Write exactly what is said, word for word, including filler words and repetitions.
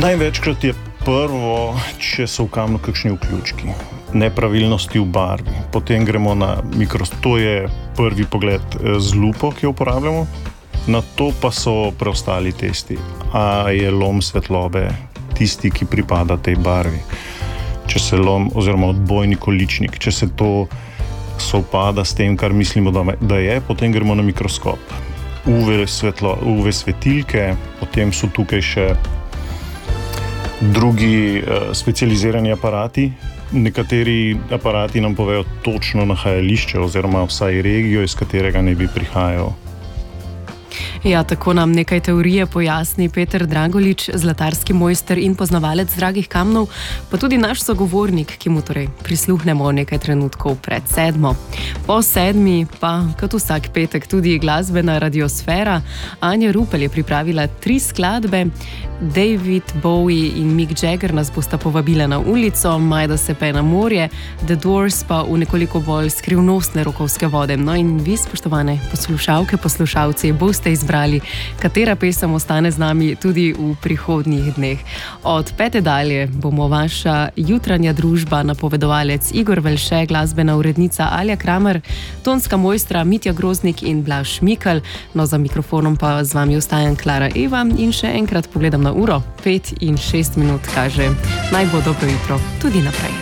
Največkrat je prvo, če so v kamnu kakšni vključki, nepravilnosti v barvi. Potem gremo na mikroskop, to je prvi pogled z lupo, ki jo uporabljamo. Na to pa so preostali testi. A je lom svetlobe tisti, ki pripada tej barvi? Če se lom, oziroma odbojni količnik, če se to sovpada s tem, kar mislimo, da je, potem gremo na mikroskop. U V svetlo, U V svetilke, potem so tukaj še drugi uh, specializirani aparati. Nekateri aparati nam povejo točno nahajališče oziroma vsaj regijo, iz katerega ne bi prihajal. Ja, tako nam nekaj teorije pojasni Peter Dragolič, zlatarski mojster in poznavalec dragih kamnov, pa tudi naš sogovornik, ki mu torej prisluhnemo nekaj trenutkov pred sedmo. Po sedmi pa, kot vsak petek, tudi glasbena radiosfera. Anja Rupel je pripravila tri skladbe. David Bowie in Mick Jagger nas bosta povabila na ulico, Majda se pe na morje, The Doors pa v nekoliko bolj skrivnostne rokovske vode. No in vi, spoštovane poslušalke, poslušalci, boste izbrali, katera pesem ostane z nami tudi v prihodnjih dneh. Od pete dalje bomo vaša jutranja družba, napovedovalec Igor Velše, glasbena urednica Alja Kramer, tonska mojstra Mitja Groznik in Blaž Mikl. No, za mikrofonom pa z vami ostajam Klara Eva in še enkrat pogledam na uro, pet in šest minut kaže. Naj bo dobro jutro tudi naprej.